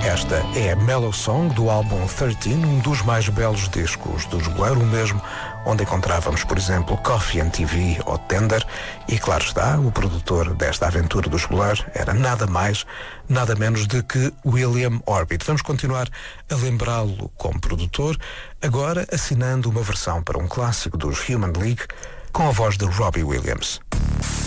Esta é a Mellow Song do álbum 13, um dos mais belos discos do Joglar, o mesmo onde encontrávamos, por exemplo, Coffee and TV ou Tender, e claro está, o produtor desta aventura do Joglar era nada mais, nada menos do que William Orbit. Vamos continuar a lembrá-lo como produtor, agora assinando uma versão para um clássico dos Human League com a voz de Robbie Williams.